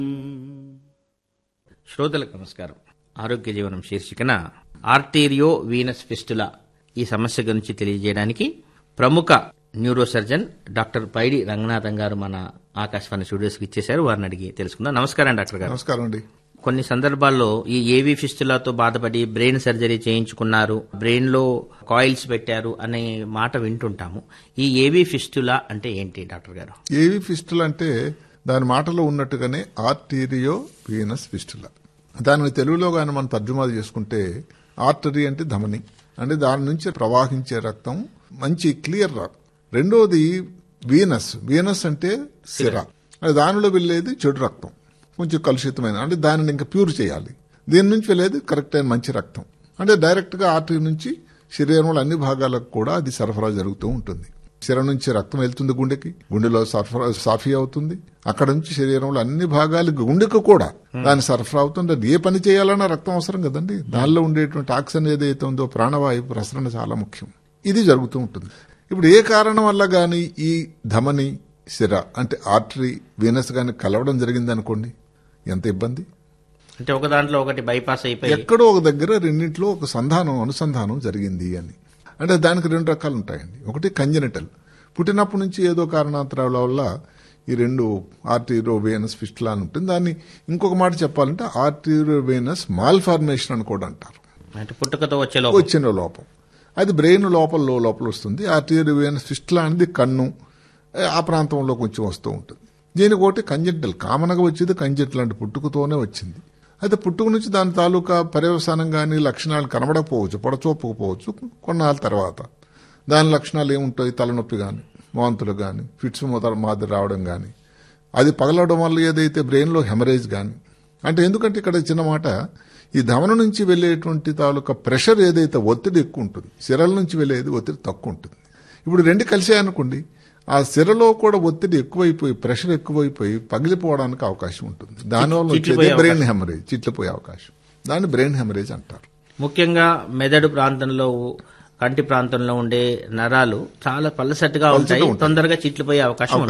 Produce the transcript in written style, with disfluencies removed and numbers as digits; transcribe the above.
శ్రోతలకు నమస్కారం. ఆరోగ్య జీవనం శీర్షికన ఆర్టీరియో వీనస్ ఫిస్టులా ఈ సమస్య గురించి తెలియజేయడానికి ప్రముఖ న్యూరో సర్జన్ డాక్టర్ పైడి రంగనాథన్ గారు మన ఆకాశవాణి స్టూడియోస్కి ఇచ్చేశారు. వారిని అడిగి తెలుసుకుందాం. నమస్కారం డాక్టర్ గారు. నమస్కారం అండి. కొన్ని సందర్భాల్లో ఈ ఏవీ ఫిస్టులాతో బాధపడి బ్రెయిన్ సర్జరీ చేయించుకున్నారు, బ్రెయిన్ లో కాయిల్స్ పెట్టారు అనే మాట వింటుంటాము. ఈ ఏవీ ఫిస్టులా అంటే ఏంటి డాక్టర్ గారు? ఏవి ఫిస్టులా అంటే దాని మాటలో ఉన్నట్టుగానే ఆర్టీరియో వీనస్ ఫిస్టులా. దానిని తెలుగులో గాని మనం తర్జుమా చేసుకుంటే ఆర్టరీ అంటే ధమని, అంటే దాని నుంచి ప్రవహించే రక్తం మంచి క్లియర్ రా. రెండోది వీనస్, వీనస్ అంటే సిర, అంటే దానిలో వెళ్ళేది చెడు రక్తం, కొంచెం కలుషితమైన, అంటే దానిని ఇంకా ప్యూర్ చేయాలి. దీని నుంచి వెళ్ళేది కరెక్ట్ అయిన మంచి రక్తం, అంటే డైరెక్ట్ గా ఆర్టరీ నుంచి శరీరంలో అన్ని భాగాలకు కూడా అది సరఫరా జరుగుతూ ఉంటుంది. సిర నుంచి రక్తం వెళ్తుంది గుండెకి, గుండెలో సాఫీ అవుతుంది, అక్కడ నుంచి శరీరంలో అన్ని భాగాలకు గుండెకు కూడా దాని సరఫరా అవుతుంది. అది ఏ పని చేయాలన్నా రక్తం అవసరం కదండి. దానిలో ఉండేటువంటి ఆక్సిజన్ ఏదైతే ఉందో ప్రాణవాయువు ప్రసరణ చాలా ముఖ్యం. ఇది జరుగుతూ ఉంటుంది. ఇప్పుడు ఏ కారణం వల్ల గాని ఈ ధమని సిర అంటే ఆర్టరీ వీనస్ గాని కలవడం జరిగింది అనుకోండి, ఎంత ఇబ్బంది. అంటే ఒక దాంట్లో ఒకటి బైపాస్ అయిపోయి ఎక్కడో ఒక దగ్గర రెండింటిలో ఒక అనుసంధానం జరిగింది అని. అంటే దానికి రెండు రకాలు ఉంటాయండి. ఒకటి కంజెనిటల్, పుట్టినప్పటి నుంచి ఏదో కారణాంతరాల వల్ల ఈ రెండు ఆర్టీరియో వీనస్ ఫిస్టులా అని ఉంటుంది. దాన్ని ఇంకొక మాట చెప్పాలంటే ఆర్టీరియో వీనస్ మాల్ఫార్మేషన్ అని కూడా అంటారు. అంటే పుట్టుకతో వచ్చిన లోపం, అది బ్రెయిన్ లోపల వస్తుంది. ఆర్టీరియో వీనస్ ఫిస్టులా అనేది కన్ను ఆ ప్రాంతంలో కొంచెం వస్తూ ఉంటుంది. దీనికి ఒకటి కంజెంటల్, కామన్గా వచ్చేది కంజెంటల్ అంటే పుట్టుకతోనే వచ్చింది. అయితే పుట్టుక నుంచి దాని తాలూకా పర్యవసానం కానీ లక్షణాలు కనబడకపోవచ్చు, పొడచూపకపోవచ్చు. కొన్నాళ్ళ తర్వాత దాని లక్షణాలు ఏముంటాయి, తలనొప్పి కానీ, వాంతులు కానీ, ఫిట్స్ మాదిరి రావడం కానీ, అది పగలవడం వల్ల ఏదైతే బ్రెయిన్లో హెమరేజ్ కానీ. అంటే ఎందుకంటే ఇక్కడ చిన్న మాట, ఈ ధమనం నుంచి వెళ్లేటువంటి తాలూకా ప్రెషర్ ఏదైతే ఒత్తిడి ఎక్కువ ఉంటుంది, సిరల నుంచి వెళ్లేది ఒత్తిడి తక్కువ ఉంటుంది. ఇప్పుడు రెండు కలిసాయనుకోండి, ఆ సిరలో కూడా ఒత్తిడి ఎక్కువైపోయి ప్రెషర్ ఎక్కువైపోయి పగిలిపోవడానికి అవకాశం ఉంటుంది. దానివల్ల వచ్చేది బ్రెయిన్ హెమరేజ్, చిట్లిపోయే అవకాశం. దాన్ని బ్రెయిన్ హెమరేజ్ అంటారు. ముఖ్యంగా మెదడు ప్రాంతంలో, కంటి ప్రాంతంలో ఉండే నరాలు చాలా పలసటిగా ఉంటాయి, తొందరగా చిట్లిపోయే అవకాశం